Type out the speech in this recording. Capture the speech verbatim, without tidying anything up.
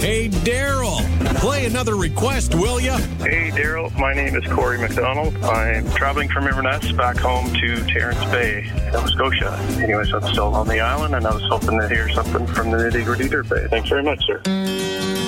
Hey, Daryl, play another request, will ya? Hey, Daryl. My name is Corey McDonald. I'm traveling from Inverness back home to Terrence Bay, Nova Scotia. Anyways, I'm still on the island, and I was hoping to hear something from the Nitty Gritty Dirt Bay. Thanks very much, sir.